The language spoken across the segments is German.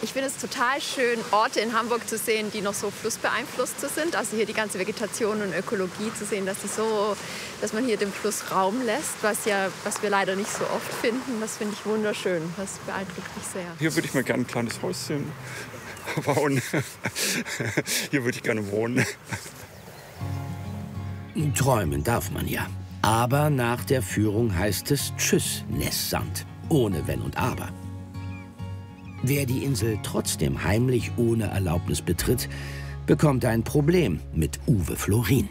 Ich finde es total schön, Orte in Hamburg zu sehen, die noch so flussbeeinflusst sind. Also hier die ganze Vegetation und Ökologie zu sehen, dass man hier dem Fluss Raum lässt, was wir leider nicht so oft finden. Das finde ich wunderschön. Das beeindruckt mich sehr. Hier würde ich mir gerne ein kleines Häuschen bauen. Hier würde ich gerne wohnen. Träumen darf man ja. Aber nach der Führung heißt es Tschüss, Nessand. Ohne Wenn und Aber. Wer die Insel trotzdem heimlich ohne Erlaubnis betritt, bekommt ein Problem mit Uwe Florin.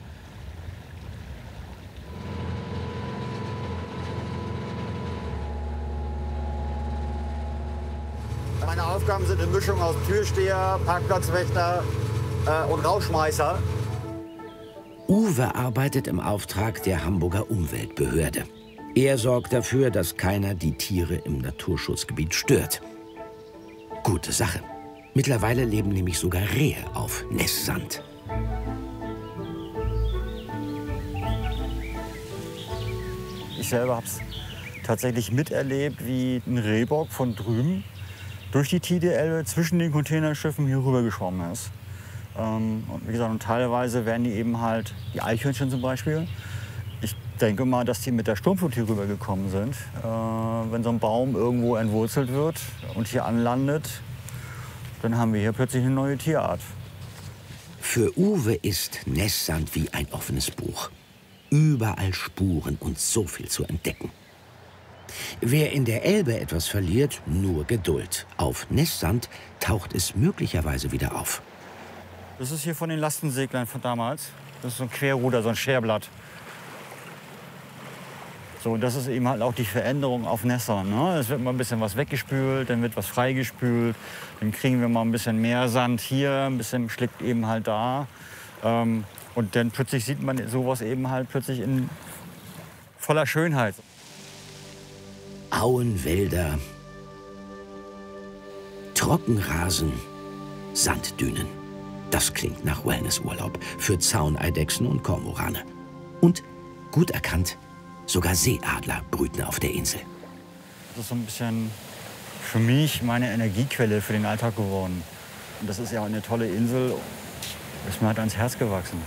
Meine Aufgaben sind eine Mischung aus Türsteher, Parkplatzwächter und Rauschmeißer. Uwe arbeitet im Auftrag der Hamburger Umweltbehörde. Er sorgt dafür, dass keiner die Tiere im Naturschutzgebiet stört. Gute Sache. Mittlerweile leben nämlich sogar Rehe auf Nessand. Ich selber habe es tatsächlich miterlebt, wie ein Rehbock von drüben durch die Tide-Elbe zwischen den Containerschiffen hier rüber geschwommen ist. Und wie gesagt, und teilweise werden die eben halt, die Eichhörnchen zum Beispiel, ich denke mal, dass die mit der Sturmflut hier rüber gekommen sind. Wenn so ein Baum irgendwo entwurzelt wird und hier anlandet, dann haben wir hier plötzlich eine neue Tierart. Für Uwe ist Nessand wie ein offenes Buch. Überall Spuren und so viel zu entdecken. Wer in der Elbe etwas verliert, nur Geduld. Auf Nessand taucht es möglicherweise wieder auf. Das ist hier von den Lastenseglern von damals. Das ist so ein Querruder, so ein Scherblatt. So, und das ist eben halt auch die Veränderung auf Nessern. Ne? Es wird mal ein bisschen was weggespült, dann wird was freigespült. Dann kriegen wir mal ein bisschen mehr Sand hier, ein bisschen schlickt eben halt da. Und dann plötzlich sieht man sowas eben halt plötzlich in voller Schönheit. Auen, Wälder, Trockenrasen, Sanddünen. Das klingt nach Wellnessurlaub für Zauneidechsen und Kormorane. Und, gut erkannt, sogar Seeadler brüten auf der Insel. Das ist so ein bisschen für mich meine Energiequelle für den Alltag geworden. Und das ist ja eine tolle Insel, ist mir halt ans Herz gewachsen.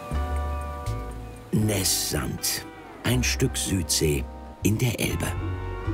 Nessand, ein Stück Südsee in der Elbe.